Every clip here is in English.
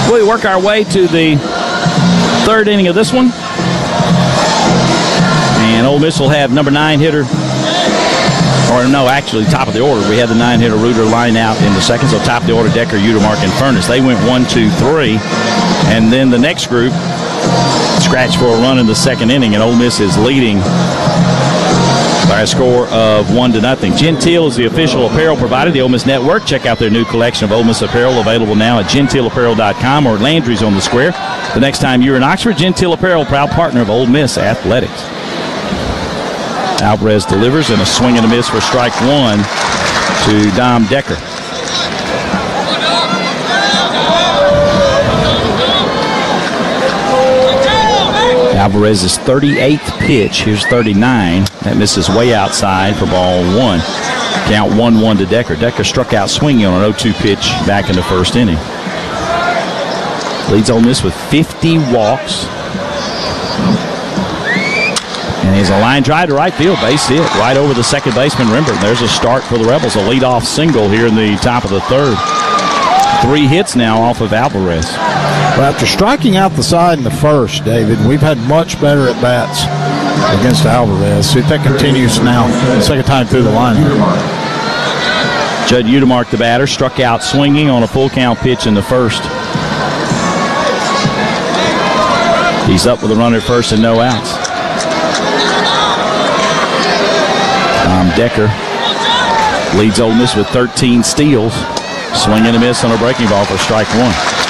We work our way to the third inning of this one. And Ole Miss will have number 9 hitter, or no, actually top of the order. We had the 9-hitter Reuter line out in the second, so top of the order, Decker, Utermark, and Furness. They went 1, 2, 3. And then the next group scratched for a run in the second inning, and Ole Miss is leading by a score of 1-0. Gentile is the official apparel provider of the Ole Miss Network. Check out their new collection of Ole Miss apparel available now at gentileapparel.com or Landry's on the Square. The next time you're in Oxford, Gentile Apparel, proud partner of Ole Miss Athletics. Alvarez delivers, and a swing and a miss for strike 1 to Dom Decker. Alvarez's 38th pitch. Here's 39. That misses way outside for ball 1. Count 1-1 to Decker. Decker struck out swinging on an 0-2 pitch back in the first inning. Leads Ole Miss with 50 walks. And he's a line drive to right field. Base hit right over the second baseman, Rembert. There's a start for the Rebels. A leadoff single here in the top of the third. 3 hits now off of Alvarez. Well, after striking out the side in the first, David, we've had much better at-bats against Alvarez. See if that continues now, the second time through the lineup. Judd Utermark, the batter, struck out swinging on a full count pitch in the first. He's up with a runner at first and no outs. Dom Decker leads Ole Miss with 13 steals. Swing and a miss on a breaking ball for strike 1.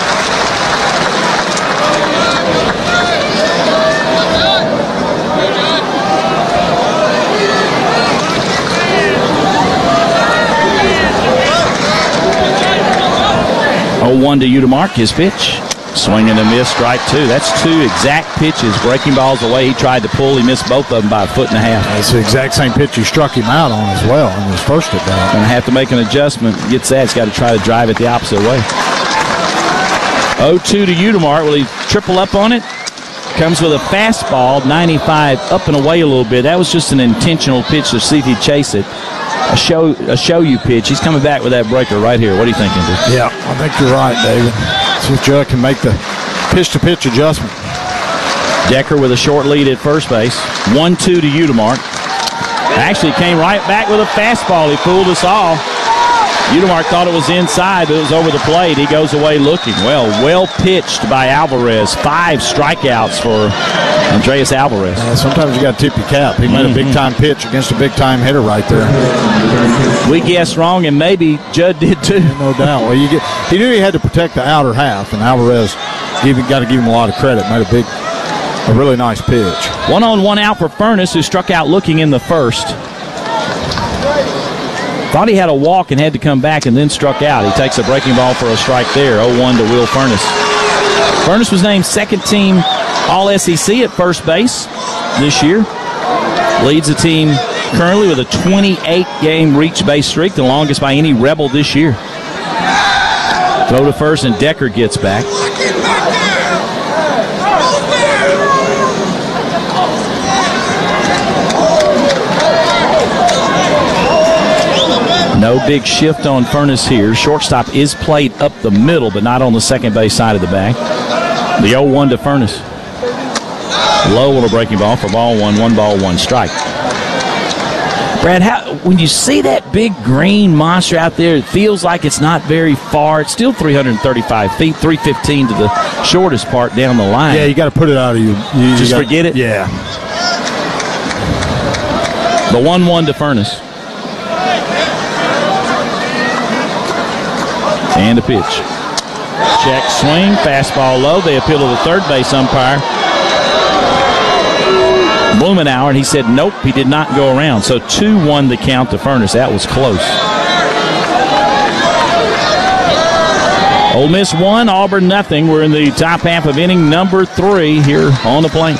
Oh, 0-1 to Utermark, his pitch. Swing and a miss, strike 2. That's 2 exact pitches, breaking balls away. He tried to pull. He missed both of them by 1.5 feet. That's the exact same pitch he struck him out on as well in his first at bat. Going to have to make an adjustment. Gets that. He's got to try to drive it the opposite way. 0-2 to Utermark. Will he triple up on it? Comes with a fastball, 95, up and away a little bit. That was just an intentional pitch to see if he'd chase it. A show you pitch. He's coming back with that breaker right here. What are you thinking, dude? Yeah, I think you're right, David. See if Judd can make the pitch-to-pitch adjustment. Decker with a short lead at first base. 1-2 to Utermark. Actually came right back with a fastball. He fooled us all. Utermark thought it was inside, but it was over the plate. He goes away looking. Well pitched by Alvarez. 5 strikeouts for Andreas Alvarez. Sometimes you got to tip your cap. He made a big-time pitch against a big-time hitter right there. We guessed wrong, and maybe Judd did too. No doubt. Well, he knew he had to protect the outer half, and Alvarez got to give him a lot of credit. Made a really nice pitch. 1-on-1 out for Furness, who struck out looking in the first. Thought he had a walk and had to come back and then struck out. He takes a breaking ball for a strike there. 0-1 to Will Furness. Furness was named second team All-SEC at first base this year. Leads the team currently with a 28-game reach base streak, the longest by any Rebel this year. Throw to first, and Decker gets back. No big shift on Furness here. Shortstop is played up the middle, but not on the second base side of the bag. The 0-1 to Furness. Low on a breaking ball for ball 1. 1 ball, 1 strike. Brad, when you see that big green monster out there, it feels like it's not very far. It's still 335 feet, 315 to the shortest part down the line. Yeah, you got to put it out of you. Just forget it? Yeah. The 1-1 to Furness. And a pitch. Check swing, fastball low. They appeal to the third base umpire, Blumenauer, and he said nope, he did not go around. So 2-1 the count to Furness. That was close. Ole Miss 1, Auburn nothing. We're in the top half of inning number 3 here on the plate.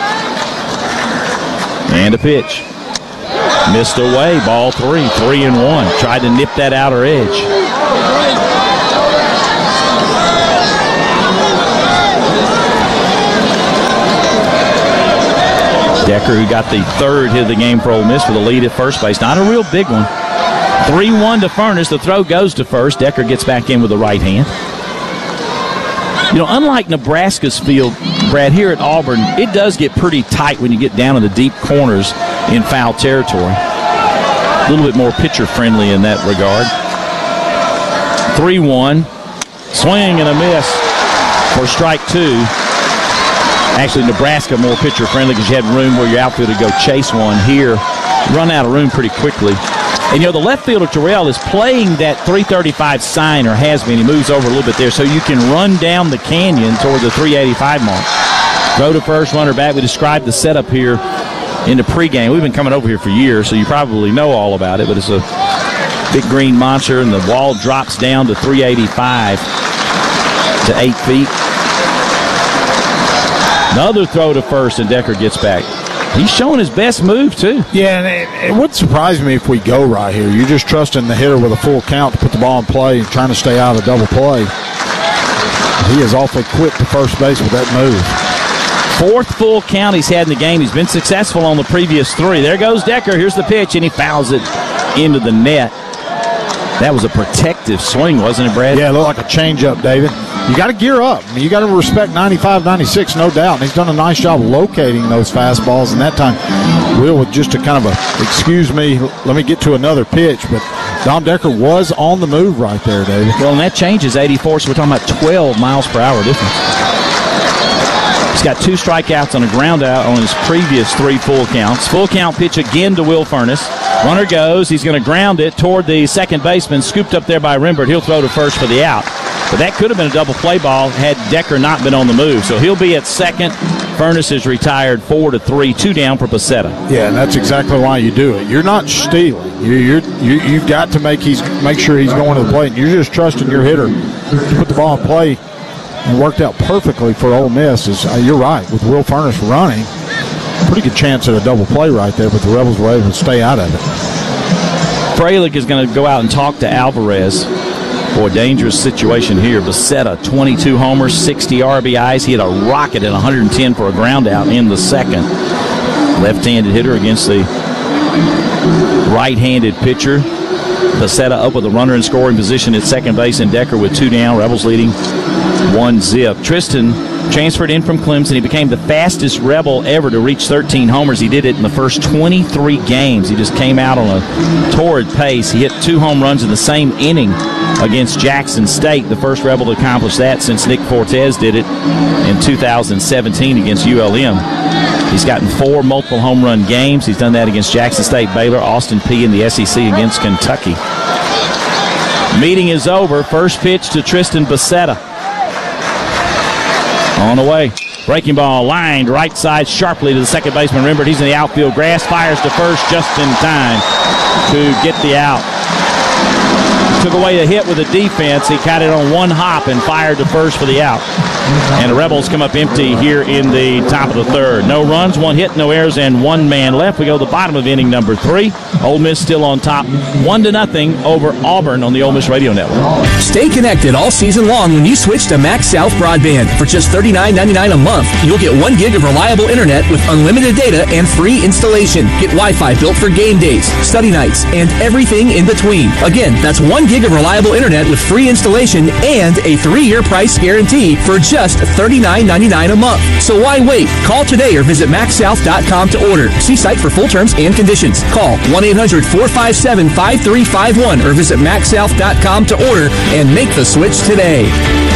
And a pitch. Missed away, ball 3, 3-1. Tried to nip that outer edge. Decker, who got the third hit of the game for Ole Miss with a lead at first base. Not a real big one. 3-1 to Furness. The throw goes to first. Decker gets back in with the right hand. Unlike Nebraska's field, Brad, here at Auburn, it does get pretty tight when you get down in the deep corners in foul territory. A little bit more pitcher-friendly in that regard. 3-1. Swing and a miss for strike 2. Actually, Nebraska more pitcher-friendly because you had room where your outfielder would go chase one. Here, run out of room pretty quickly. And, the left fielder, Terrell, is playing that 335 sign, or has been. He moves over a little bit there, so you can run down the canyon toward the 385 mark. Throw to first, runner back. We described the setup here in the pregame. We've been coming over here for years, so you probably know all about it, but it's a big green monster, and the wall drops down to 385 to 8 feet. Another throw to first, and Decker gets back. He's showing his best move, too. Yeah, and it wouldn't surprise me if we go right here. You're just trusting the hitter with a full count to put the ball in play and trying to stay out of double play. He is awfully quick to first base with that move. 4th full count he's had in the game. He's been successful on the previous 3. There goes Decker. Here's the pitch, and he fouls it into the net. That was a protective swing, wasn't it, Brad? Yeah, it looked like a changeup, David. You got to gear up. I mean, you got to respect 95, 96, no doubt. And he's done a nice job locating those fastballs. And that time, Will, with just a kind of a, excuse me, let me get to another pitch. But Dom Decker was on the move right there, David. Well, and that changes 84, so we're talking about 12 miles per hour difference. He's got 2 strikeouts on a ground out on his previous 3 full counts. Full count pitch again to Will Furnace. Runner goes. He's going to ground it toward the second baseman, scooped up there by Rembert. He'll throw to first for the out. But that could have been a double play ball had Decker not been on the move. So he'll be at second. Furnace is retired 4-3, 2 down for Becerra. Yeah, and that's exactly why you do it. You're not stealing. You've got to make sure he's going to the plate. You're just trusting your hitter to put the ball in play. And worked out perfectly for Ole Miss. You're right, with Will Furnace running, pretty good chance at a double play right there, but the Rebels were able to stay out of it. Fralick is going to go out and talk to Alvarez. Boy, dangerous situation here. Becerra, 22 homers, 60 RBIs. He had a rocket at 110 for a ground out in the second. Left-handed hitter against the right-handed pitcher. Becerra up with a runner in scoring position at second base, and Decker with 2 down. Rebels leading 1-0. Tristan transferred in from Clemson. He became the fastest Rebel ever to reach 13 homers. He did it in the first 23 games. He just came out on a torrid pace. He hit 2 home runs in the same inning against Jackson State, the first Rebel to accomplish that since Nick Fortes did it in 2017 against ULM. He's gotten 4 multiple home run games. He's done that against Jackson State, Baylor, Austin Peay in the SEC against Kentucky. Meeting is over. First pitch to Tristan Becerra. On the way. Breaking ball lined right side sharply to the second baseman. Rembert, he's in the outfield grass. Fires to first just in time to get the out. Took away the hit with the defense. He caught it on 1 hop and fired to first for the out. And the Rebels come up empty here in the top of the 3rd. No runs, 1 hit, no errors, and 1 man left. We go to the bottom of inning number 3. Ole Miss still on top, 1-0 over Auburn on the Ole Miss Radio Network. Stay connected all season long when you switch to MaxxSouth Broadband. For just $39.99 a month, you'll get 1 gig of reliable internet with unlimited data and free installation. Get Wi-Fi built for game days, study nights, and everything in between. Again, that's 1 gig of reliable internet with free installation and a 3-year price guarantee for just $39.99 a month. So why wait? Call today or visit MaxxSouth.com to order. See site for full terms and conditions. Call 1-800-457-5351 or visit MaxxSouth.com to order and make the switch today.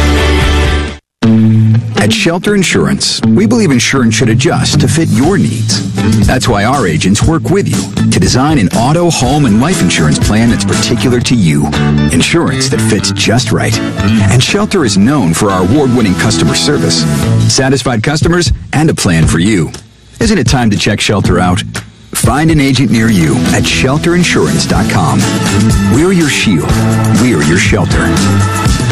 At Shelter Insurance, we believe insurance should adjust to fit your needs. That's why our agents work with you to design an auto, home, and life insurance plan that's particular to you. Insurance that fits just right. And Shelter is known for our award-winning customer service, satisfied customers, and a plan for you. Isn't it time to check Shelter out? Find an agent near you at shelterinsurance.com. We're your shield. We're your shelter.